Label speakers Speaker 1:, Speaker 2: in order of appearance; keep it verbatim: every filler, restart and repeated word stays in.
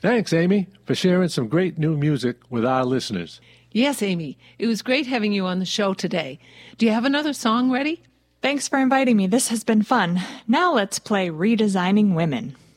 Speaker 1: Thanks, Amy, for sharing some great new music with our listeners.
Speaker 2: Yes, Amy. It was great having you on the show today. Do you have another song ready?
Speaker 3: Thanks for inviting me. This has been fun. Now let's play Redesigning Women.